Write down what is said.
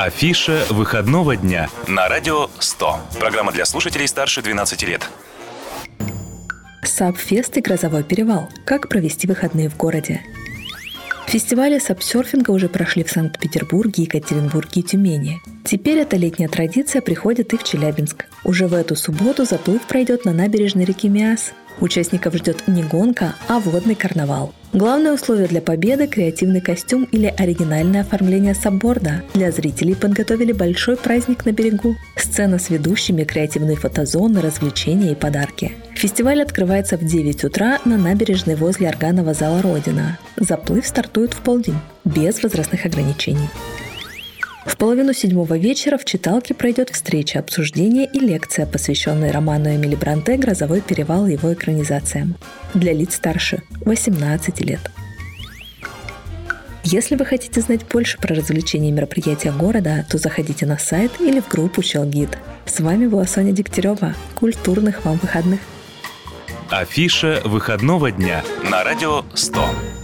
Афиша выходного дня на радио 100. Программа для слушателей старше 12 лет. Сабфест и Грозовой перевал. Как провести выходные в городе? Фестивали сабсерфинга уже прошли в Санкт-Петербурге, Екатеринбурге и Тюмени. Теперь эта летняя традиция приходит и в Челябинск. Уже в эту субботу заплыв пройдет на набережной реки Миас. Участников ждет не гонка, а водный карнавал. Главное условие для победы – креативный костюм или оригинальное оформление сабборда. Для зрителей подготовили большой праздник на берегу. Сцена с ведущими, креативные фотозоны, развлечения и подарки. Фестиваль открывается в 9 утра на набережной возле органного зала «Родина». Заплыв стартует в полдень, без возрастных ограничений. В 6:30 вечера в читалке пройдет встреча, обсуждение и лекция, посвященная роману Эмили Бронте «Грозовой перевал» и его экранизациям. Для лиц старше 18 лет. Если вы хотите знать больше про развлечения и мероприятия города, то заходите на сайт или в группу «Челгид». С вами была Соня Дегтярева. Культурных вам выходных! Афиша выходного дня на радио 100.